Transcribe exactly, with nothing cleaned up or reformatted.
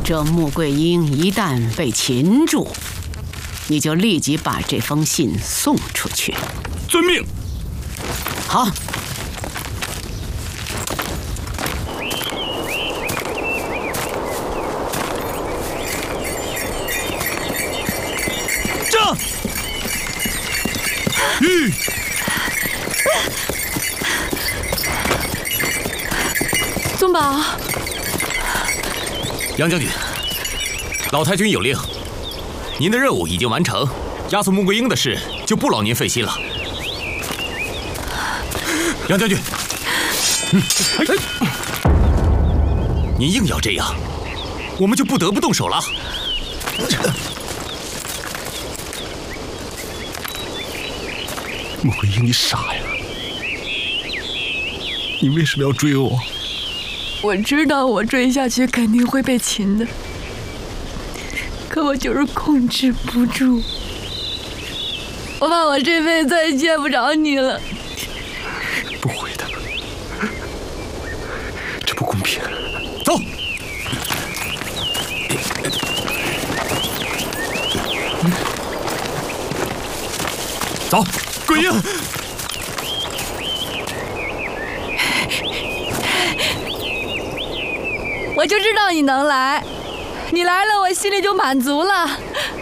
这穆桂英一旦被擒住，你就立即把这封信送出去。 遵命。 好。 正。吁。 宗保。 杨将军，老太君有令，您的任务已经完成，押送穆桂英的事就不劳您费心了。杨将军，嗯，您硬要这样，我们就不得不动手了。 穆桂英，你傻呀！你为什么要追我？ 我知道我追下去肯定会被擒的，可我就是控制不住。我怕我这辈子再也见不着你了。 不会的，这不公平。 走。走，桂英。 我就知道你能来，你来了，我心里就满足了。